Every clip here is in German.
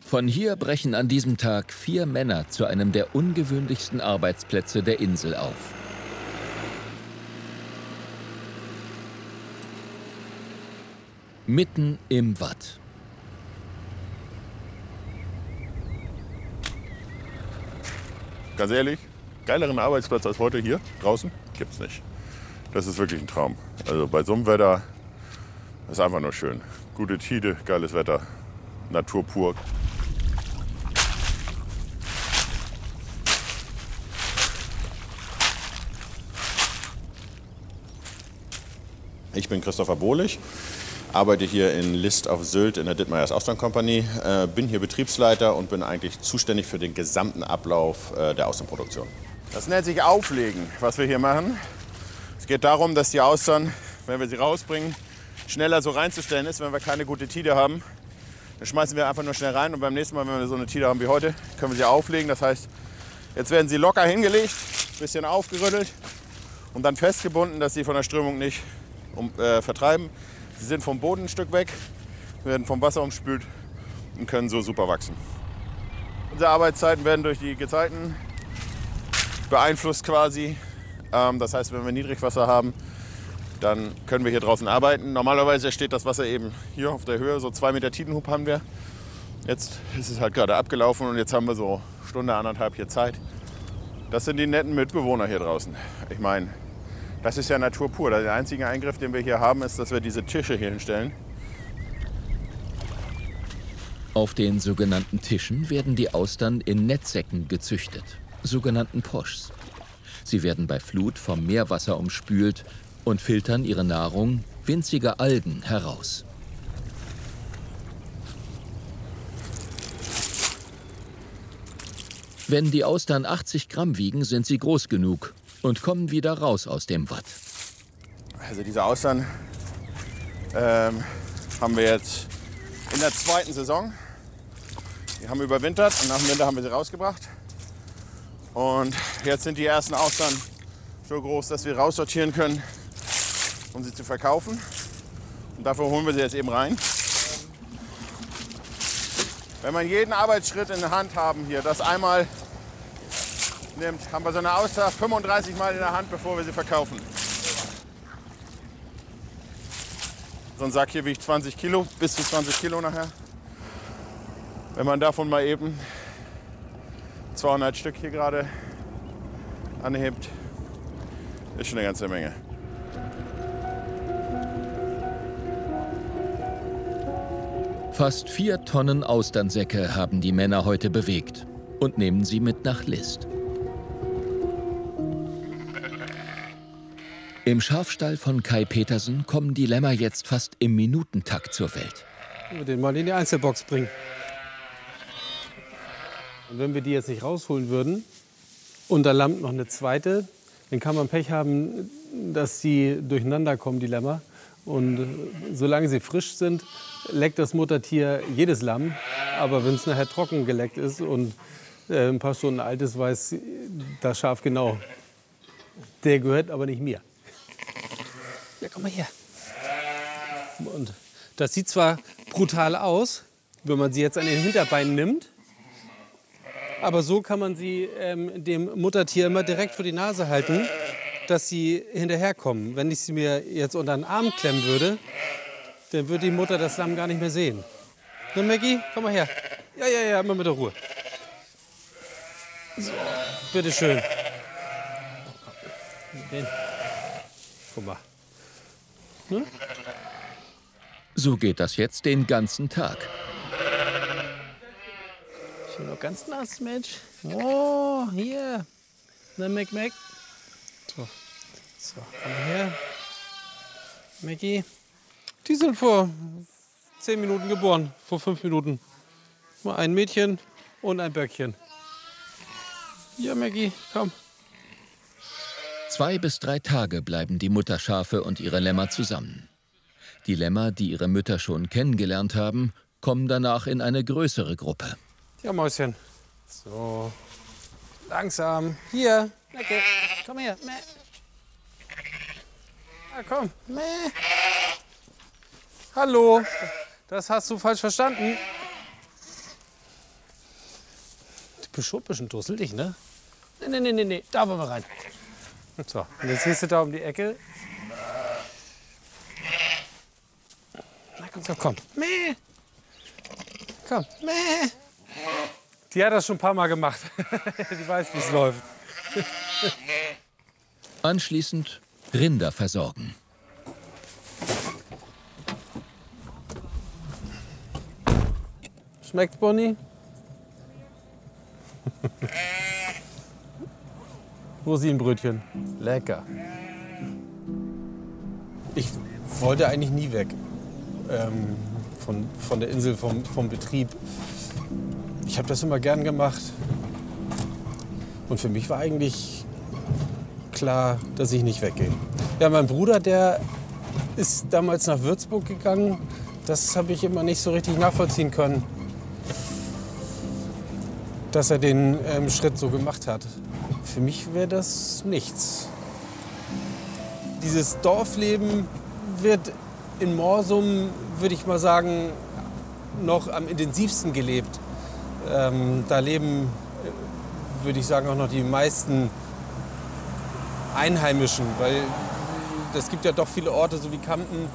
Von hier brechen an diesem Tag 4 Männer zu einem der ungewöhnlichsten Arbeitsplätze der Insel auf. Mitten im Watt. Ganz ehrlich, geileren Arbeitsplatz als heute hier draußen gibt's nicht. Das ist wirklich ein Traum. Also bei so einem Wetter ist einfach nur schön. Gute Tide, geiles Wetter, Natur pur. Ich bin Christopher Bohlig, arbeite hier in List auf Sylt in der Dithmayers Austern Company, bin hier Betriebsleiter und bin eigentlich zuständig für den gesamten Ablauf der Austernproduktion. Das nennt sich Auflegen, was wir hier machen. Es geht darum, dass die Austern, wenn wir sie rausbringen, schneller so reinzustellen ist. Wenn wir keine gute Tide haben, dann schmeißen wir einfach nur schnell rein und beim nächsten Mal, wenn wir so eine Tide haben wie heute, können wir sie auflegen. Das heißt, jetzt werden sie locker hingelegt, ein bisschen aufgerüttelt und dann festgebunden, dass sie von der Strömung nicht vertreiben. Sie sind vom Boden ein Stück weg, werden vom Wasser umspült und können so super wachsen. Unsere Arbeitszeiten werden durch die Gezeiten beeinflusst quasi. Das heißt, wenn wir Niedrigwasser haben, dann können wir hier draußen arbeiten. Normalerweise steht das Wasser eben hier auf der Höhe, so 2 Meter Tidenhub haben wir. Jetzt ist es halt gerade abgelaufen und jetzt haben wir so Stunde, anderthalb hier Zeit. Das sind die netten Mitbewohner hier draußen. Ich meine, das ist ja Natur pur. Der einzige Eingriff, den wir hier haben, ist, dass wir diese Tische hier hinstellen. Auf den sogenannten Tischen werden die Austern in Netzsäcken gezüchtet, sogenannten Pochs. Sie werden bei Flut vom Meerwasser umspült und filtern ihre Nahrung, winzige Algen, heraus. Wenn die Austern 80 Gramm wiegen, sind sie groß genug und kommen wieder raus aus dem Watt. Also diese Austern haben wir jetzt in der 2. Saison. Die haben überwintert und nach dem Winter haben wir sie rausgebracht. Und jetzt sind die ersten Austern so groß, dass wir raussortieren können, um sie zu verkaufen. Und dafür holen wir sie jetzt eben rein. Wenn man jeden Arbeitsschritt in der Hand haben hier, das einmal nimmt, haben wir so eine Auster 35 Mal in der Hand, bevor wir sie verkaufen. So ein Sack hier wiegt 20 Kilo, bis zu 20 Kilo nachher. Wenn man davon mal eben 200 Stück hier gerade anhebt, ist schon eine ganze Menge. Fast 4 Tonnen Austernsäcke haben die Männer heute bewegt und nehmen sie mit nach List. Im Schafstall von Kai Petersen kommen die Lämmer jetzt fast im Minutentakt zur Welt. Wir den mal in die Einzelbox bringen. Und wenn wir die jetzt nicht rausholen würden und da lammt noch eine zweite, dann kann man Pech haben, dass sie durcheinander kommen, die Lämmer. Und solange sie frisch sind, leckt das Muttertier jedes Lamm. Aber wenn es nachher trocken geleckt ist und ein paar Stunden alt ist, weiß das Schaf genau, der gehört aber nicht mir. Ja, komm mal her. Und das sieht zwar brutal aus, wenn man sie jetzt an den Hinterbeinen nimmt. Aber so kann man sie dem Muttertier immer direkt vor die Nase halten, dass sie hinterherkommen. Wenn ich sie mir jetzt unter den Arm klemmen würde, dann würde die Mutter das Lamm gar nicht mehr sehen. Na, Maggie, komm mal her. Ja, immer mit der Ruhe. So, bitteschön. Guck mal. Hm? So geht das jetzt den ganzen Tag. Ich bin noch ganz nass, Mensch. Oh, hier. Na, Mac. So, komm her. Maggie. Die sind vor 10 Minuten geboren, vor 5 Minuten. Mal ein Mädchen und ein Böckchen. Ja, Maggie, komm. 2 bis 3 Tage bleiben die Mutterschafe und ihre Lämmer zusammen. Die Lämmer, die ihre Mütter schon kennengelernt haben, kommen danach in eine größere Gruppe. Ja, Mäuschen. So, langsam. Hier, Necke, komm her. Mäh. Ja, komm. Mäh. Hallo, das hast du falsch verstanden. schon ein bisschen dusselig, ne? Nee, da wollen wir rein. So, und jetzt siehst du da um die Ecke. Na komm. Mäh. Komm, mäh. Die hat das schon ein paar Mal gemacht. Die weiß, wie es läuft. Anschließend Rinder versorgen. Schmeckt's, Bonnie? Rosinenbrötchen. Lecker. Ich wollte eigentlich nie weg von der Insel, vom Betrieb. Ich habe das immer gern gemacht. Und für mich war eigentlich klar, dass ich nicht weggehe. Ja, mein Bruder, der ist damals nach Würzburg gegangen. Das habe ich immer nicht so richtig nachvollziehen können, dass er den Schritt so gemacht hat. Für mich wäre das nichts. Dieses Dorfleben wird in Morsum, würde ich mal sagen, noch am intensivsten gelebt. Da leben, würde ich sagen, auch noch die meisten Einheimischen, weil es gibt ja doch viele Orte, so wie Kampen,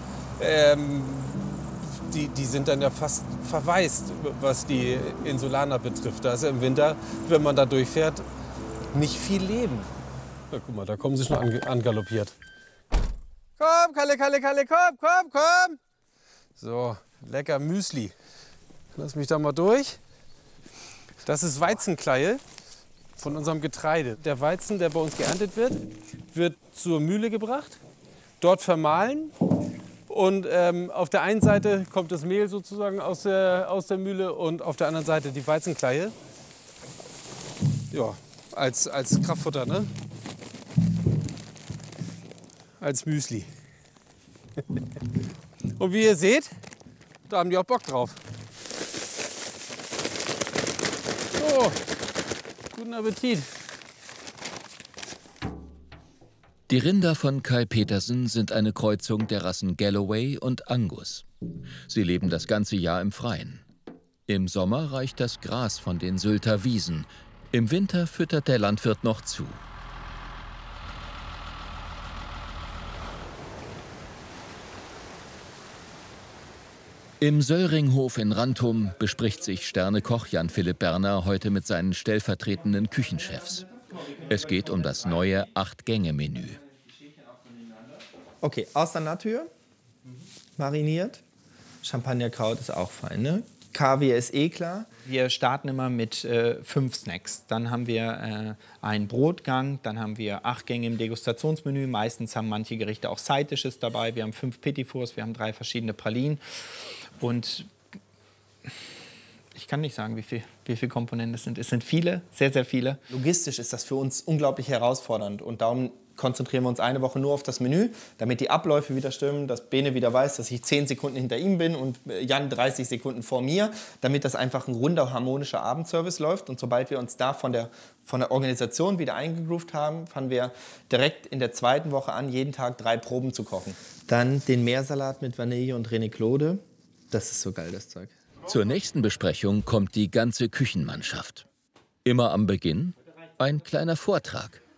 die sind dann ja fast verwaist, was die Insulaner betrifft. Da ist ja im Winter, wenn man da durchfährt, nicht viel Leben. Na, guck mal, da kommen sie schon angaloppiert. Komm, Kalle, komm! So, lecker Müsli. Lass mich da mal durch. Das ist Weizenkleie von unserem Getreide. Der Weizen, der bei uns geerntet wird, wird zur Mühle gebracht, dort vermahlen. Und auf der einen Seite kommt das Mehl sozusagen aus der Mühle und auf der anderen Seite die Weizenkleie. Ja, als Kraftfutter, ne? Als Müsli. Und wie ihr seht, da haben die auch Bock drauf. So, guten Appetit. Die Rinder von Kai Petersen sind eine Kreuzung der Rassen Galloway und Angus. Sie leben das ganze Jahr im Freien. Im Sommer reicht das Gras von den Sylter Wiesen. Im Winter füttert der Landwirt noch zu. Im Söllringhof in Rantum bespricht sich Sternekoch Jan-Philipp Berner heute mit seinen stellvertretenden Küchenchefs. Es geht um das neue 8-Gänge-Menü. Okay, aus der Natur, mariniert. Champagnerkraut ist auch fein, ne? Kaviar ist eh klar. Wir starten immer mit 5 Snacks. Dann haben wir einen Brotgang, dann haben wir 8 Gänge im Degustationsmenü. Meistens haben manche Gerichte auch Side-Dishes dabei. Wir haben 5 Petit Fours, wir haben 3 verschiedene Pralinen. Und ich kann nicht sagen, wie viele Komponenten es sind. Es sind viele, sehr, sehr viele. Logistisch ist das für uns unglaublich herausfordernd. Und darum konzentrieren wir uns eine Woche nur auf das Menü, damit die Abläufe wieder stimmen, dass Bene wieder weiß, dass ich 10 Sekunden hinter ihm bin und Jan 30 Sekunden vor mir, damit das einfach ein runder, harmonischer Abendservice läuft. Und sobald wir uns da von der Organisation wieder eingegroovt haben, fangen wir direkt in der zweiten Woche an, jeden Tag 3 Proben zu kochen. Dann den Meersalat mit Vanille und René Claude. Das ist so geil, das Zeug. Zur nächsten Besprechung kommt die ganze Küchenmannschaft. Immer am Beginn ein kleiner Vortrag.